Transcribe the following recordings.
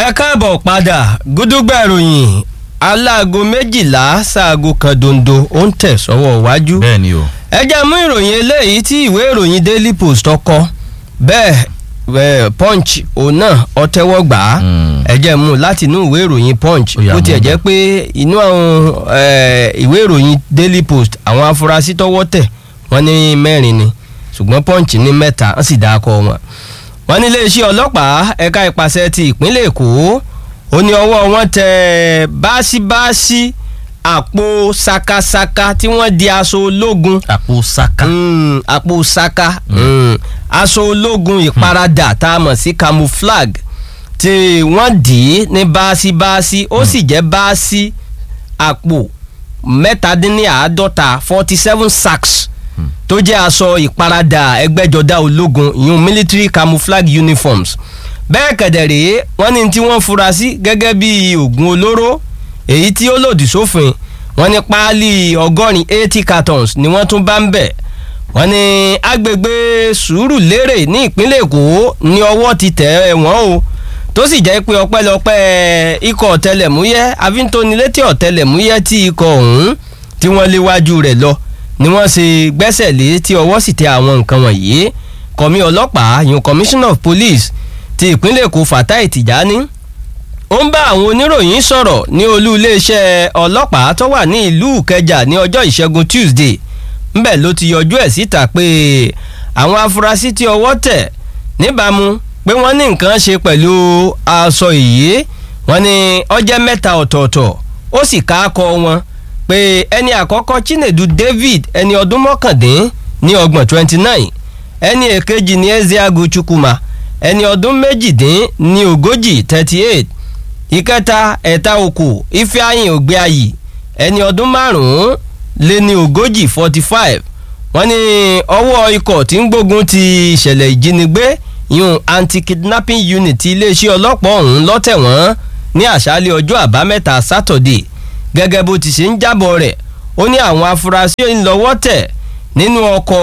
ẹ káàbọ̀ padà gúdúgbà ìròyìn aláago 12 sáago kan dondo ó ń tẹ̀ sọ́wọ́ wájú. bẹ́ẹ̀ni o. ẹ jẹ́ mú ìròyìn eléyìí tí ìwé ìròyìn Daily Post ọkọ bẹ́ẹ̀ Punch òun náà ọtẹ́wọ́ gbà á ẹ jẹ́ mú láti inú ìwé ìròyìn Punch bó tiẹ̀ jẹ́ pé inú àwọn ìwé ìròyìn Daily Post àwọn afurasí tọ́wọ́ tẹ̀ wọ́n ní 4 ni ṣùgbọ́n Punch ní 3 wọ́n sì dákọ̀ wọn. wọ́n ní iléeṣẹ́ ọlọ́pàá ẹ̀ka ìpàṣẹ ti ìpínlẹ̀ Èkó ó ní ọwọ́ wọn tẹ báṣíbáṣí àpò sakasaka tí wọ́n di aṣọ ológun. àpò saka. àpò saka aṣọ ológun ìparadà tá a mọ̀ sí camouflage tí wọ́n dì í ní báṣíbáṣí ó sì jẹ́ báṣí àpò 47 47 sacks tó jẹ́ aṣọ ìparadà ẹgbẹ́jọdá ológun ìyún military camouflage uniforms. bẹ́ẹ̀ kẹ̀dẹ̀rẹ́ wọ́n ní tí wọ́n fura sí gẹ́gẹ́ bí oògùn olóró èyí tí ó lòdì sófin wọ́n ní páálí 80 cartons ni wọ́n tún bá ń bẹ̀. wọ́n ní agbègbè Sùúrùlérè ní ìpínlẹ̀ Èkó ní ọwọ́ ti tẹ̀ wọ́n o tó sì jẹ́ pé ọpẹ́lọpẹ́ ikọ̀ ọ̀tẹlẹ̀múyẹ́ àfíntónilétí ọ̀tẹlẹ̀múyẹ́ tí ikọ̀ ọ̀hún tí wọ́n léwájú rẹ̀ lọ ni wọ́n ṣe gbẹ́sẹ̀ lé tí ọwọ́ sì tẹ àwọn nǹkan wọ̀nyí. kọ̀mí ọlọ́pàá yun commissioner of police ti ìpínlẹ̀ Èkó Fatai Tijani ó ń bá àwọn oníròyìn sọ̀rọ̀ ní olú iléeṣẹ́ ọlọ́pàá tó wà ní ìlú Ìkẹjà ní ọjọ́ ìṣẹ́gun Tuesday ńbẹ̀ ló ti yọjú ẹ̀ síta pé àwọn afurasí tí ọwọ́ tẹ̀ níbàámu pé wọ́n ní nǹkan ṣe pẹ̀lú aṣọ ìyé wọ́n ní ọjẹ́ 3 ọ̀tọ̀ọ̀tọ̀ ó sì ká akọ wọn pé ẹni àkọ́kọ́ Chinedu David ẹni ọdún 29 ẹni èkejì ní Ezeagu Chukwuma ẹni ọdún 40 38 ìkẹta ẹ̀ta òkú Ifeanyi Ògbéayì ẹni ọdún 5 lé ní 45. wọ́n ní ọwọ́ ikọ̀ tí ń gbógun ti ìṣẹ̀lẹ̀ ìjínigbé yún anti-kidnapping unit iléeṣẹ́ ọlọ́pàá ọ̀hún lọ́tẹ̀ wọ́n ní àṣálẹ́ ọjọ́ àbámẹ́ta Saturday gẹ́gẹ́ bó ti ṣe ń jábọ̀ rẹ̀ ó ní àwọn afurasí ń lọ́wọ́ tẹ̀ nínú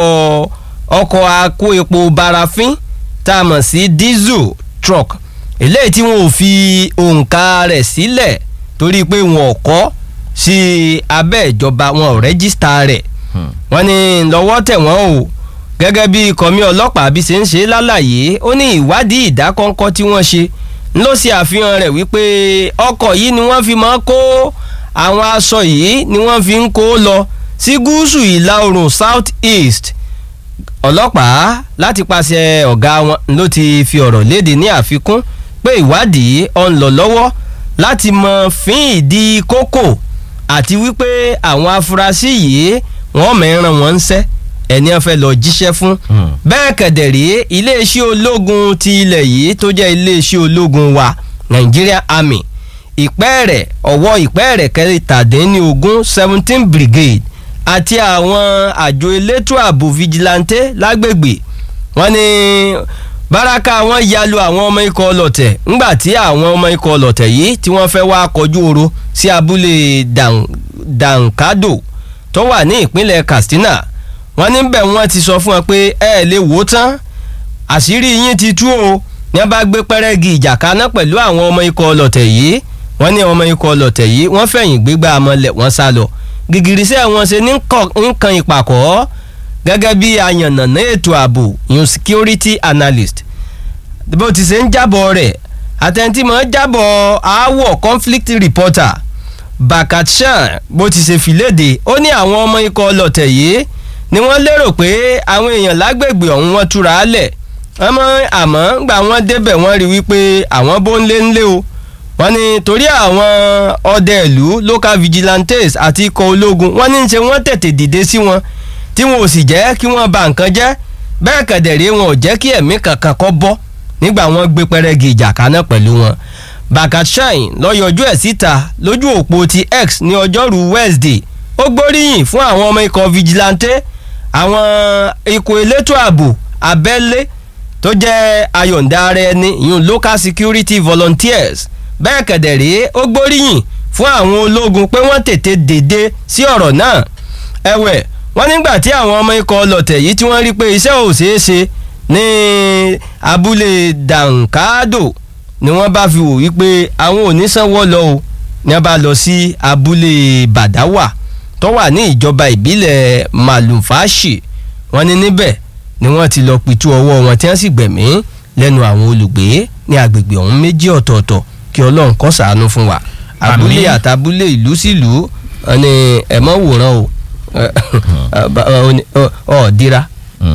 ọkọ̀ akó epo barafin tá a mọ̀ sí diesel truck eléyìí tí wọn ò fi òǹkà rẹ̀ sílẹ̀ torí pé wọn ò kọ́ sí abẹ́ ìjọba wọn ò rẹ́gísítà rẹ̀ wọ́n ní lọ́wọ́ tẹ̀ wọ́n o gẹ́gẹ́ bí kọ̀mí ọlọ́pàá bí ṣe ń ṣe lálàyé ó ní ìwádìí ìdákọ́ńkọ́ tí wọ́n ṣe ló ṣe àfihàn rẹ̀ wípé ọkọ̀ yìí ni wọ́n fi máa kó àwọn aṣọ yìí ni wọ́n fi ń kó lọ sí gúúsù ìlà oòrùn south east. ọlọ́pàá láti pàṣẹ ọ̀gá wọn ló ti fi ọ̀rọ̀ léde ní àfikún pé ìwádìí ó ń lọ lọ́wọ́ láti mọ fín ìdí kókò àti wípé àwọn afurasí yìí wọ́n mẹ́ràn wọ́n ń ṣẹ́ ẹni wọ́n fẹ́ lọ jíṣẹ́ fún. bẹ́ẹ̀ kẹ̀dẹ̀rẹ́ iléeṣẹ́ ológun ti ilẹ̀ yìí tó jẹ́ iléeṣẹ́ ológun wa Nigeria Army ìpẹ́ẹ̀rẹ̀ ọ̀wọ́ ìpẹ́ẹ̀rẹ̀ 17 17 brigade àti àwọn àjọ elétò ààbò vigilante lágbègbè wọ́n ní báràkà wọn yalu àwọn ọmọ ikọ̀ ọlọ̀tẹ̀ ńgbà tí àwọn ọmọ ikọ̀ ọlọ̀tẹ̀ yìí tí wọ́n fẹ́ wá kọjú oro sí abúlé Dankado tó wà ní ìpínlẹ̀ Katsina wọ́n níbẹ̀ wọ́n ti sọ fún wọn pé ẹ lè wò tán àṣírí yín ti tú o ní wọ́n bá gbé pẹ́rẹ́gì ìjà kaná pẹ̀lú àwọn ọmọ ikọ̀ ọlọ̀tẹ̀ yìí wọ́n ní ọmọ ikọ̀ ọlọ̀tẹ̀ yìí wọ́n fẹ̀yìn gbégbá amọ̀lẹ̀ wọ́n sá lọ gìgìrísẹ́ wọn ṣe ní nǹkan ìpàkọ́ gẹ́gẹ́ bí ayànnàná ètò ààbò yun security analyst bó ti ṣe ń jábọ̀ rẹ̀ àtẹ̀ntì mọ́ jábọ̀ aáwọ̀ conflict reporter Bakatshan bó ti ṣe fìlédè ó ní àwọn ọmọ ikọ̀ ọlọ̀tẹ̀ yìí ni wọ́n lérò pé àwọn èèyàn lágbègbè ọ̀hún wọ́n túra á lẹ̀ àmọ́ gbà wọ́n débẹ̀ wọ́n rí wípé àwọn bó ń lé ńlé o wọ́n ní torí àwọn ọdẹ ìlú local vigilantes àti ikọ̀ ológun wọ́n ní ṣe wọ́n tètè dìde sí wọn tí wọn ò sì jẹ́ kí wọ́n bà nǹkan jẹ́ bẹ́ẹ̀ kẹ̀dẹ̀rẹ́ wọn ò jẹ́ kí ẹ̀mí kankan kó bọ́ nígbà wọ́n gbé pẹ́rẹ́gì ìjà kaná pẹ̀lú wọn. Bakatshan ló yọjú ẹ̀ síta lójú òpó ti X ní ọjọ́rú Wednesday ó gbóríyìn fún àwọn ọmọ ikọ̀ vigilante àwọn ikọ̀ elétò ààbò abẹ́lé tó jẹ́ ayọ̀ǹda ara ẹni ìyún local security volunteers bẹ́ẹ̀ kẹ̀dẹ̀rẹ́ ó gbóríyìn fún àwọn ológun pé wọ́n tètè dìde sí ọ̀rọ̀ náà. ẹ̀wẹ̀ wọ́n nígbà tí àwọn ọmọ ikọ̀ ọlọ̀tẹ̀ yìí tí wọ́n rí pé iṣẹ́ ò ṣeé ṣe ní abúlé Dankado ni wọ́n bá fi wò wípé àwọn ò ní sanwó lọ o ní wọ́n bá lọ sí abúlé Bàdáwà tó wà ní ìjọba ìbílẹ̀ Malumfashi wọ́n ní níbẹ̀ ni wọ́n ti lọ pitú ọwọ́ wọn tí wọ́n sì gbẹ̀mí lẹ́nu àwọn olùgbé ní agbègbè ọ̀hún méjì ọ̀tọ̀ọ̀tọ̀ kí Ọlọ́run kó ṣàánú fún wa abúlé àtàbúlé ìlú sílùú ni ẹ̀mọ́ wòran o dira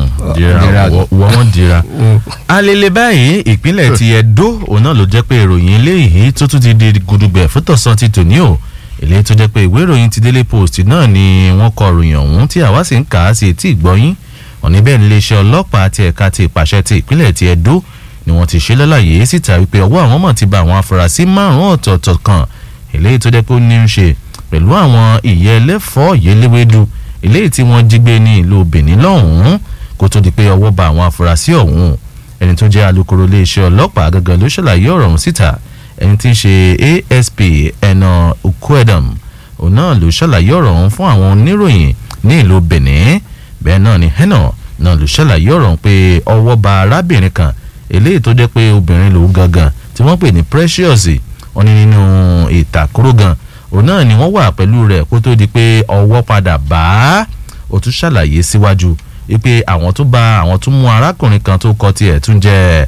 wọ́n dira. alele báyìí ìpínlẹ̀ ti Ẹdó òun náà ló jẹ́ pé ìròyìn eléyìí tó tún ti di gudugbẹ̀ fún tọ̀sán ti tòní o eléyìí tó jẹ́ pé ìwé ìròyìn ti Daily Post náà ni wọ́n kọ ìròyìn ọ̀hún tí àwa sì ń kà á sí etí ìgbọ́yín òní bẹ́ẹ̀ níléeṣẹ́ ọlọ́pàá àti ẹ̀ka ti ìpàṣẹ ti ìpínlẹ̀ ti Ẹdó ni wọ́n ti ṣe lálàyé síta wípé ọwọ́ àwọn mọ̀ ti bá àwọn afurasí 5 ọ̀tọ̀ọ̀tọ̀ kan eléyìí tó jẹ́ pé ó ní í ṣe pẹ̀lú àwọn ìyẹ́ ẹlẹ́fọ̀ọ́ yẹléwédú eléyìí tí wọ́n jí gbé ní ìlú Benin lọ́hùn-ún kó tó di pé ọwọ́ bá àwọn afurasí ọ̀hún ẹni tó jẹ́ alukoro iléeṣẹ́ ọlọ́pàá gangan ló ṣàlàyé ọ̀rọ̀ ọ̀hún síta ẹni tí ń ṣe ASP Eno Ukwedam òun náà ló ṣàlàyé ọ̀rọ̀ ọ̀hún fún àwọn oníròyìn ní ìlú Benin bẹ́ẹ̀ náà ni Eno náà ló ṣàlàyé ọ̀rọ̀ ọ̀hún pé ọwọ́ bá arábìnrin kan eléyìí tó jẹ́ pé obìnrin lòun gangan tí wọ́n pè ní Precious wọ́n ní nínú ìtàkùrọ̀ gan òun náà ni wọ́n wà pẹ̀lú rẹ̀ kó tó di pé ọwọ́ padà bá ó tún ṣàlàyé síwájú wípé àwọn tó bá àwọn tó mú arákùnrin kan tó kọ tiẹ̀ tún jẹ́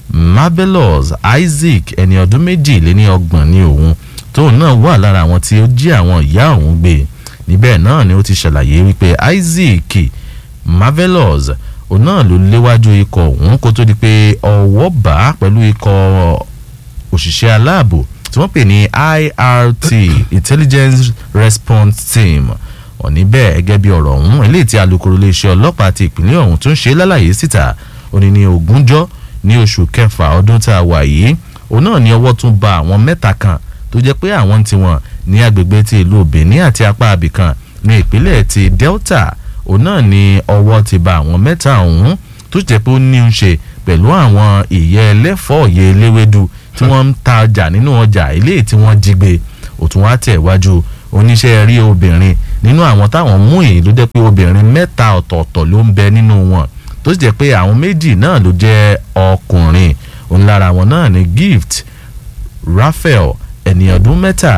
Marvelous Isaac ẹni ọdún 22 ní òun tóun náà wà lára àwọn tí ó jí àwọn ìyá òun gbé níbẹ̀ náà ni ó ti ṣàlàyé wípé Isaac Marvelous òun náà ló léwájú ikọ̀ òun kó tó di pé ọwọ́ bá pẹ̀lú ikọ̀ òṣìṣẹ́ aláàbò tí wọ́n pè ní IRT Intelligence Response Team òní bẹ́ẹ̀ gẹ́gẹ́ bí ọ̀rọ̀ ọ̀hún eléyìí tí alukoro iléeṣẹ́ ọlọ́pàá ti ìpínlẹ̀ ọ̀hún tó ń ṣe lálàyé síta òní ní 20 ní oṣù kẹfà ọdún tá a wà yìí òun náà ní ọwọ́ tún bá àwọn 3 kan tó jẹ́ pé àwọn tiwọn ní agbègbè ti ìlú Benin àti apá abìkan ní ìpínlẹ̀ ti Delta òun náà ní ọwọ́ ti bá àwọn 3 ọ̀hún tó jẹ́ pé ó ní í ṣe pẹ̀lú àwọn ìyẹ́ ẹlẹ́fọ̀ọ́ yẹ eléwédú tí wọ́n ń ta ọjà nínú ọjà eléyìí tí wọ́n jí gbé òtún wá tẹ̀ wájú oníṣẹ́ rí obìnrin nínú àwọn táwọn mú èyí ló jẹ́ pé obìnrin 3 ọ̀tọ̀ọ̀tọ̀ ló ń bẹ nínú wọn tó sì jẹ́ pé àwọn 2 náà ló jẹ́ ọkùnrin òun lára wọn náà ní Gift Raphael ẹni ọdún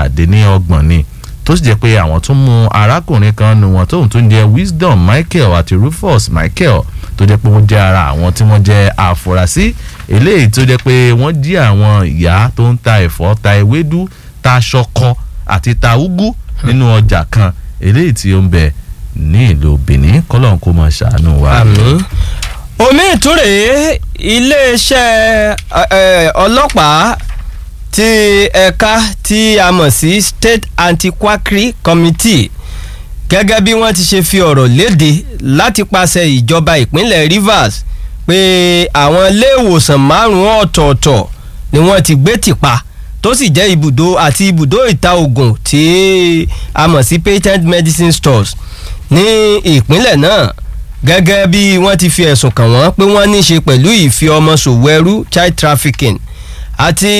27 ni tó sì jẹ́ pé àwọn tún mú arákùnrin kan nu wọn tóun tún jẹ́ Wisdom Michael àti Rufus Michael tó jẹ́ pé wọ́n jẹ́ ara àwọn tí wọ́n jẹ́ àfúrásì eléyìí tó jẹ́ pé wọ́n jí àwọn ìyá tó ń ta ẹ̀fọ́ ta ewédú ta ṣọkọ àti ta úgú nínú ọjà kan eléyìí tí ó ń bẹ ní ìlú Benin kọ́lọ́n kó máa ṣàánú wa. àmín. omi ìtúrè iléeṣẹ́ ọlọ́pàá ti ẹ̀ka tí a mọ̀ sí State Anti-Quackery Committee gẹ́gẹ́ bí wọ́n ti ṣe fi ọ̀rọ̀ léde láti pàṣẹ ìjọba ìpínlẹ̀ Rivers pé àwọn ilé ìwòsàn 5 ọ̀tọ̀ọ̀tọ̀ ni wọ́n ti gbé tìpa tó sì jẹ́ ibùdó ìta oògùn tí a mọ̀ sí patent medicine stores ní ìpínlẹ̀ náà gẹ́gẹ́ bí wọ́n ti fi ẹ̀sùn kàn wọ́n pé wọ́n ní í ṣe pẹ̀lú ìfi ọmọ ṣòwò ẹrú child trafficking àti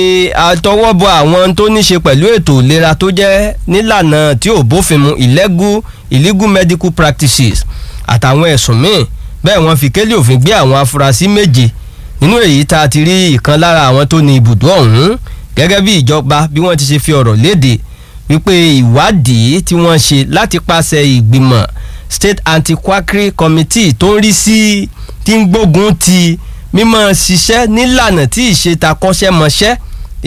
àtọwọ́bọ àwọn tó ní í ṣe pẹ̀lú ètò ìlera tó jẹ́ nílànà tí ò bófin mu illegal medical practices àtàwọn ẹ̀sùn míì bẹ́ẹ̀ wọ́n fi kélé òfin gbé àwọn afurasí 7 nínú èyí tá a ti rí ìkan lára àwọn tó ní ibùdó ọ̀hún gẹ́gẹ́ bí ìjọba bí wọ́n ti ṣe fi ọ̀rọ̀ léde wípé ìwádìí tí wọ́n ṣe láti pàṣẹ ìgbìmọ̀ State Anti-Quackery Committee tó ń rí sí tí ń gbógun ti mímọ̀ ṣiṣẹ́ nílànà tí ìṣètà kọ́ṣẹ́mọṣẹ́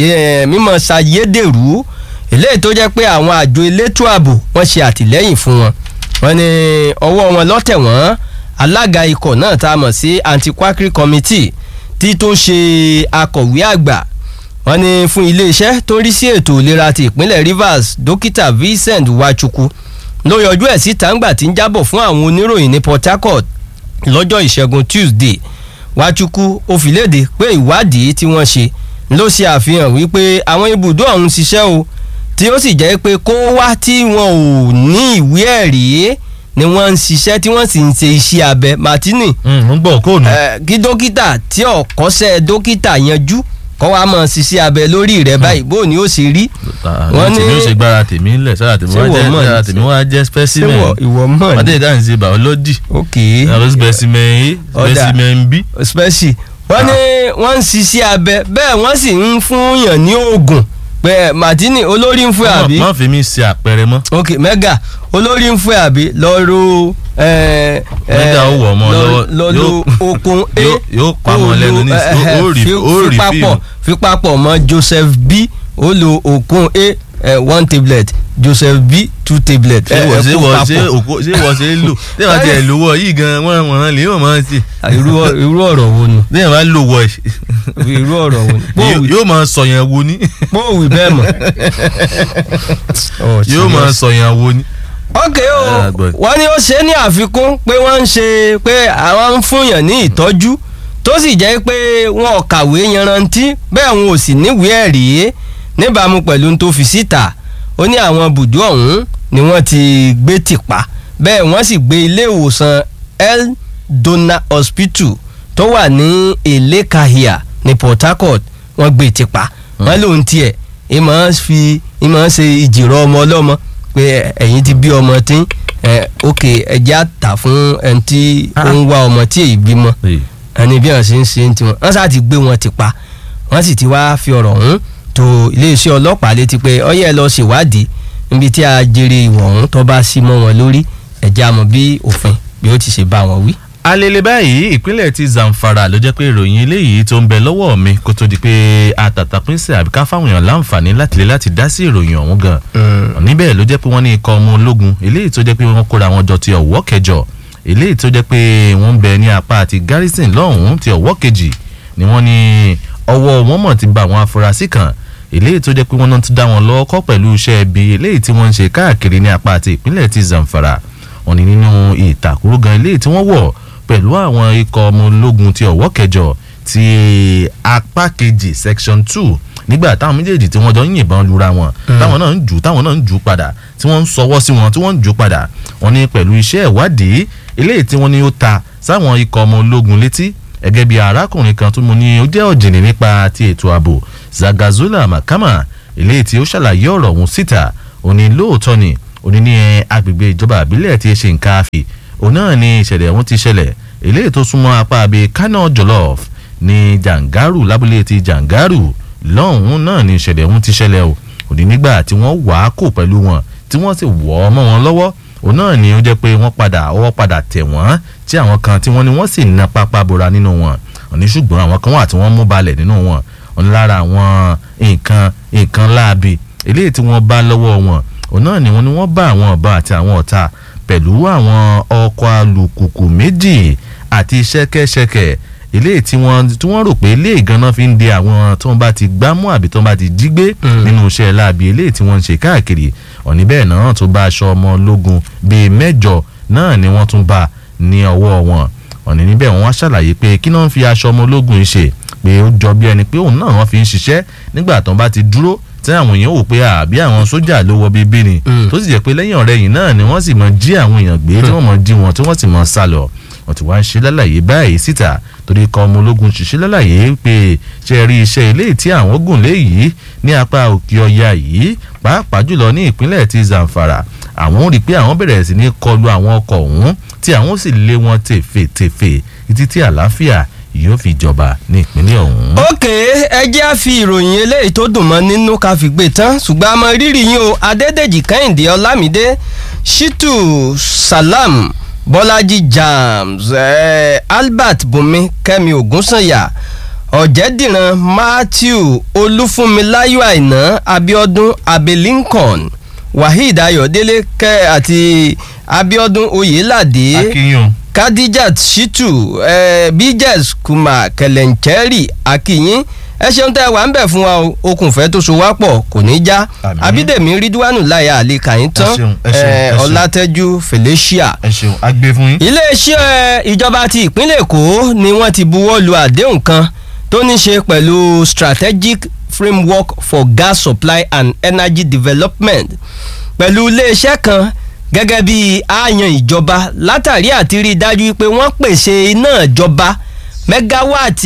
mímọ̀ ṣàyédèrú eléyìí tó jẹ́ pé àwọn àjọ elétò ààbò wọ́n ṣe àtìlẹ́yìn fún wọn wọ́n ní ọwọ́ wọn lọ́tẹ̀ wọ́n alága ikọ̀ náà tá a mọ̀ sí Anti-Quackery Committee tí tó ṣe akọ̀wé àgbà wọ́n ní fún iléeṣẹ́ tó rí sí ètò ìlera ti ìpínlẹ̀ Rivers dókítà Vincent Wachukwu ló yọjú ẹ̀ síta ńgbà tí ń jábọ̀ fún àwọn oníròyìn ní Port Harcourt lọ́jọ́ ìṣẹ́gun Tuesday Wachukwu ó fi léde pé ìwádìí tí wọ́n ṣe ló ṣe àfihàn wípé àwọn ibùdó ọ̀hún ṣiṣẹ́ o tí ó sì jẹ́ pé kó wá tí wọn ò ní ìwé ẹ̀rí ni wọ́n ń ṣiṣẹ́ tí wọ́n sì ń ṣe iṣẹ́ abẹ Martini. ń gbọ́ kóònù. kí dókítà tí ọ̀kọ́ṣẹ́ dókítà yanjú kọ́ wa mọ̀ ṣiṣẹ́ abẹ lórí rẹ̀ báyìí bó ni ó ṣe rí. wọ́n ní tèmi ó ṣe gbára tèmi ńlẹ̀ sára tèmi wá jẹ́ specimen. ìwọ mọ̀ ní. pàdé ìdáhùn sí biology. ok specimen A specimen B. speci wọ́n ní wọ́n ń ṣiṣẹ́ abẹ bẹ́ẹ̀ wọ́n sì ń fún yàn ní oògùn pé Martini olórí ń fún ẹ àbí. má fi mí ṣe àpẹẹrẹ mọ́. ok mega olórí ń fún ẹ àbí lọ́ọ́rọ́ mega ó wọ̀ ọmọ lọ́ọ́ okun a yóò pamọ́ lẹ́nu ní ó rí fíìmù. fipapọ̀ mọ́ Joseph B ó lo okun a 1 tablet Joseph B 2 tablet. ṣé wọ́n ṣe lò ṣé wọ́n ti ẹ̀ lówó yìí gan wọ́n lè wọ́n máa ṣe. irú ọ̀rọ̀ wo ni. bí wọ́n bá lò wọ̀ irú ọ̀rọ̀ wo ni. yóò máa sọ̀yàn wo ni. bóòwì bẹ́ẹ̀ mọ̀. yóò máa sọ̀yàn wo ni. ok o wọ́n ní ó ṣe ní àfikún pé wọ́n ń ṣe pé àwọn ń fúnyàn ní ìtọ́jú tó sì jẹ́ pé wọn ò kàwé yanrantí bẹ́ẹ̀ wọn ò sì níwèé ẹ̀rí níbàámu pẹ̀lú tó fi síta ó ní àwọn bùdó ọ̀hún ni wọ́n ti gbé tìpa bẹ́ẹ̀ wọ́n sì gbé ilé ìwòsàn El Dona Hospital tó wà ní Elekahia ní Port Harcourt wọ́n gbé tìpa wọ́n lòun tiẹ̀ ìmọ̀ ṣe ìjìrọ̀ ọmọ ọlọ́mọ pé ẹ̀yin ti bí ọmọ tí ok ẹ̀jẹ̀ àtà fún ẹni tí ó ń wá ọmọ tí èyí bímọ ẹni bí wọ́n ṣe ń ṣe ń tiwọn wọ́n sá ti gbé wọn tìpa wọ́n sì ti wá fi ọ̀rọ̀ ọ̀hún tó iléeṣẹ́ ọlọ́pàá létí pé ọyẹ́ lọ ṣèwádìí níbi tí a jèrè ìwọ̀ ọ̀hún tó bá sí mọ́ wọn lórí ẹ̀jẹ̀ àmọ́ bí òfin bí ó ti ṣe bá wọn wí. alele báyìí ìpínlẹ̀ ti Zamfara ló jẹ́ pé ìròyìn eléyìí tó ń bẹ lọ́wọ́ mi kó tó di pé àtàtàpínsẹ̀ àbí ká fáwọn èèyàn láǹfààní láti dá sí ìròyìn ọ̀hún gan. níbẹ̀ ló jẹ́ pé wọ́n ní ikọ̀ ọmọ ológun eléyìí tó jẹ́ pé wọ́n kóra wọn jọ ti ọ̀wọ́ kẹjọ eléyìí tó jẹ́ pé wọ́n ń bẹ ní apá àti garrison lọ́hùn-ún ti ọ̀wọ́ kejì ni wọ́n ní ọwọ́ wọn mọ̀ ti bá àwọn afurasí kan eléyìí tó jẹ́ pé wọ́n náà ti dá wọn lọ́wọ́ kọ́ pẹ̀lú iṣẹ́ ibi eléyìí tí wọ́n ń ṣe káàkiri ní apá àti ìpínlẹ̀ ti Zamfara wọ́n ní nínú ìtàkùrú gan eléyìí tí wọ́n wọ̀ pẹ̀lú àwọn ikọ̀ ọmọ ológun ti ọ̀wọ́ kẹjọ ti apá kejì section 2 nígbà táwọn méjèèjì tí wọ́n jọ ń yìnbọn lura wọn táwọn náà ń jù padà tí wọ́n ń sọwọ́ sí wọn tí wọ́n ń jù padà wọ́n ní pẹ̀lú iṣẹ́ ìwádìí eléyìí tí wọ́n ní ó ta sáwọn ikọ̀ ọmọ ológun létí gẹ́gẹ́ bí arákùnrin kan tó mú ní ó jẹ́ ọ̀jìnì nípa ti ètò ààbò Zagazula Makama eléyìí tí ó ṣàlàyé ọ̀rọ̀ ọ̀hún síta ó ní lóòótọ́ ni ó ní agbègbè ìjọba àbílẹ̀ tí ṣe nǹkan àfi òun náà ni ìṣẹ̀lẹ̀ ọ̀hún ti ṣẹlẹ̀ eléyìí tó súnmọ́ apá abẹ́ Kano Jollof ní Jangaru lábúlé ti Jangaru lọ́hùn-ún náà ni ìṣẹ̀lẹ̀ ọ̀hún ti ṣẹlẹ̀ o ó ní nígbà tí wọ́n wà á kò pẹ̀lú wọn tí wọ́n sì wọ̀ ọ́ mọ́ wọn lọ́wọ́ òun náà ni ó jẹ́ pé ọwọ́ padà tẹ̀ wọ́n tí àwọn kan tí wọ́n ní wọ́n sì na pápá bora nínú wọn òní ṣùgbọ́n àwọn kan wà tí wọ́n mú balẹ̀ nínú wọn òun lára àwọn nǹkan láabi eléyìí tí wọ́n bá lọ́wọ́ wọn òun náà ni wọ́n bá àwọn ọ̀bá àti àwọn ọ̀tá pẹ̀lú àwọn ọkọ̀ alùpùpù méjì àti ṣẹ́kẹ́ṣẹkẹ̀ eléyìí tí wọ́n rò pé ilé ìgànnà fi ń de àwọn tó ń bá ti gbámú àbí tó ń bá ti jí gbé nínú iṣẹ́ láabi eléyìí tí wọ́n ń ṣe káàkiri òní bẹ́ẹ̀ náà tó bá aṣọ ọmọ ológun bíi 8 náà ni wọ́n tún bá ní ọwọ́ wọn òní níbẹ̀ wọ́n wá ṣàlàyé pé kí náà ń fi aṣọ ọmọ ológun ṣe pé ó jọ bí ẹni pé òun náà wọ́n fi ń ṣiṣẹ́ nígbà tó ń bá ti dúró tí àwọn èèyàn wò pé àbí àwọn sójà ló wọ bíbí ni tó sì jẹ́ pé lẹ́yìn ọ̀rẹ́yìn náà ni wọ́n sì mọ jí àwọn èèyàn gbé tí wọ́n mọ jí wọn tí wọ́n sì mọ sá lọ wọ́n ti wá ń ṣe lálàyé báyìí síta torí ikọ̀ ọmọ ológun ṣiṣẹ́ lálàyé pé ṣe rí iṣẹ́ ilé tí àwọn gùn lé yìí ní apá òkè ọya yìí pàápàá jùlọ ní ìpínlẹ̀ ti Zamfara àwọn rí i pé àwọn bẹ̀rẹ̀ sí ní kọlu àwọn ọkọ̀ ọ̀hún tí àwọn sì lé wọn tèfètèfè títí tí àlàáfíà yóò fi jọba ní ìpínlẹ̀ ọ̀hún. ok ẹ jẹ́ á fi ìròyìn eléyìí tó dùn mọ́ nínú ká fi gbé tán ṣùgbọ́n a mọ rírì yín o Adédèjì Kẹ́hìndé Ọlámídé Shitu Salam Bọ́lájí James Albert Bùnmi Kẹ́mi Ògúnsànyà Ọ̀jẹ̀dìran Matthew Olúfúnmiláyọ̀ Àìná Abíọ́dún Abe Lincoln Waheed Ayọ̀délé àti Abíọ́dún Oyèládé akínyàn Kadijat Shitu Bijes Kuma Kẹlẹ̀nchẹ́rì akínyìn ẹ ṣeun tẹ́ wà ń bẹ̀ fún wa okùnfẹ́ tó so wá pọ̀ kò ní já Abídèmí Ridwanu láyà àlè kàyín tán Ọlátẹ́jú Felicia ẹ ṣeun agbé fún yín. iléeṣẹ́ ìjọba ti ìpínlẹ̀ Èkó ni wọ́n ti buwọ́ lu àdéhùn kan tó ní ṣe pẹ̀lú Strategic Framework for Gas Supply and Energy Development pẹ̀lú iléeṣẹ́ kan gẹ́gẹ́ bí àyàn ìjọba látàrí àti rí i dájú pé wọ́n pèsè iná ìjọba mẹ́gáwáàtì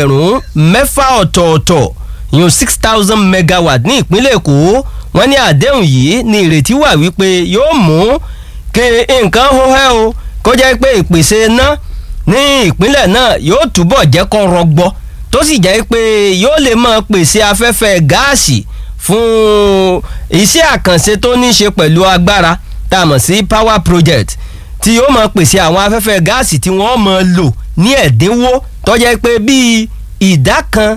6,000 ọ̀tọ̀ọ̀tọ̀ yun 6,000 megawatt ní ìpínlẹ̀ Èkó wọ́n ní àdéhùn yìí ní ìrètí wà wípé yóò mú kí nǹkan hóhẹ́ o kó jẹ́ pé ìpèsè iná ní ìpínlẹ̀ náà yóò túbọ̀ jẹ́ kó rọgbọ tó sì jẹ́ pé yóò lè máa pèsè afẹ́fẹ́ gáàsì fún iṣẹ́ àkànṣe tó ní ṣe pẹ̀lú agbára tá a mọ̀ sí power project tí yóò máa pèsè àwọn afẹ́fẹ́ gáàsì tí wọ́n máa lò ní ẹ̀dínwó tó jẹ́ pé bíi ìdá kan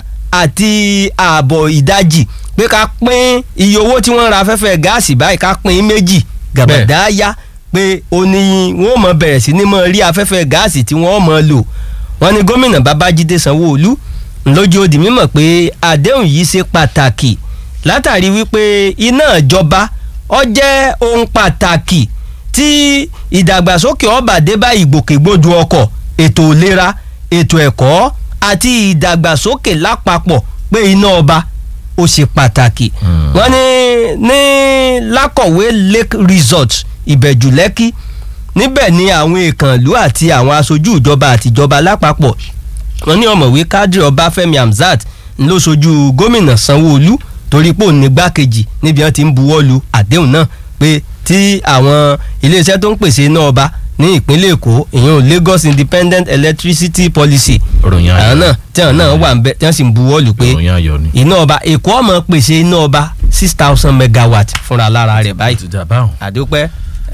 àti ààbọ̀ ìdajì pé ká pín iye owó tí wọ́n ra afẹ́fẹ́ gáàsì báyìí ká pín méjì gàbàdá yá pé ó ní wọ́n mọ̀ bẹ̀rẹ̀ sí ní mọ̀ rí afẹ́fẹ́ gáàsì tí wọ́n mọ̀ lò wọ́n ní gómìnà Babájídé Sanwó-Olú lójú ó di mímọ̀ pé àdéhùn yìí ṣe pàtàkì látàrí wípé iná ìjọba ó jẹ́ ohun pàtàkì tí ìdàgbàsókè ó bá dé bá ìgbòkègbodò ọkọ̀ ètò ìlera ètò ẹ̀kọ́ àti ìdàgbàsókè lápapọ̀ pé iná ọba ó ṣe pàtàkì. wọ́n ní Lákọ̀wé Lake Resort Ìbẹ̀jú Lẹ́kì níbẹ̀ ni àwọn ìkànlú àti àwọn aṣojú ìjọba àtijọba lápapọ̀ wọ́n ní ọ̀mọ̀wé Kádírì Ọbáfẹ́mi Hamzat ló ṣojú gómìnà Sanwó-Olú torí pò ní gbákejì níbi wọ́n ti ń buwọ́lu àdéhùn náà pé tí àwọn iléeṣẹ́ tó ń pèsè iná ọba ní ìpínlẹ̀ Èkó ìyẹn Lagos Independent Electricity Policy àwọn náà tí àwọn náà wà ń bẹ tí wọ́n sì ń buwọ́lu pé iná ọba Èkó ó máa pèsè iná ọba 6,000 megawatt fúnra lára rẹ̀ báyìí àdúpẹ́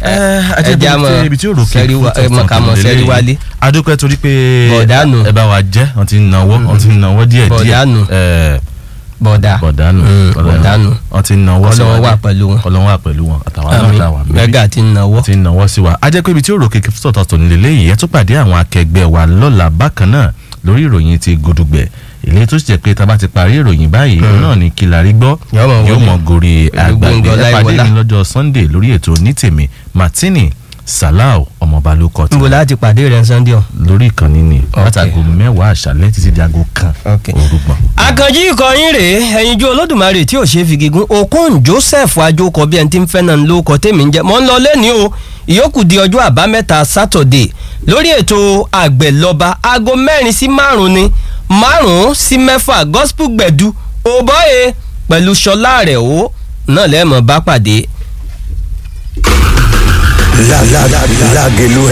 ajẹ́bí ibi tí ó rò kí mọ̀kàmọ̀ sẹ́rí wálé. adúpẹ́ torí pé bọ̀dánù ẹ bá wa jẹ́ wọ́n ti ń nawọ́ díẹ̀ díẹ̀ bọ̀dánù wọ́n ti ń nawọ́ sí wa Ọlọ́run wà pẹ̀lú wọn àtàwọn náà tà wà mí mẹ́gà ti ń nawọ́ sí wa ajẹ́ pé ibi tí ó rò kí sọ̀tọ̀tọ̀ nílé lẹ́yìn ẹ̀ tó pàdé àwọn akẹgbẹ́ wa lọ́la bákan náà lórí ìròyìn ti Gudugbẹ̀ ilé tó sì jẹ́ pé tá a bá ti parí ìròyìn báyìí náà ni kí la rí gbọ́ yóò mọ̀ gorí àgbàgbé ẹ pàdé mi lọ́jọ́ Sunday lórí ètò Onítèmi Martini Salau ọmọọba ló kọ́ tí. níbo láti pàdé rẹ̀ Sunday ọ̀. lórí ìkànnì ni látago 10 àṣálẹ́ títí di aago 1 òrùgbọ̀n. Àkànjí ìkọyín rèé ẹ̀yinjú Olódùmarè tí ò ṣe é fi gígùn Okon Joseph Ajókọ bí ẹni tí ń fẹ́ náà ló kọ tèmi ń jẹ́ mọ́ ń lọ lẹ́ni o ìyókù di ọjọ́ àbámẹ́ta Saturday lórí ètò Àgbẹ̀lọba aago 4 sí 5 ni 5 sí 6 gospel gbẹ̀du òbọ̀ye pẹ̀lú Ṣọlá rẹ̀ o náà lẹ́ẹ̀mọ́ bá pàdé. Lágelú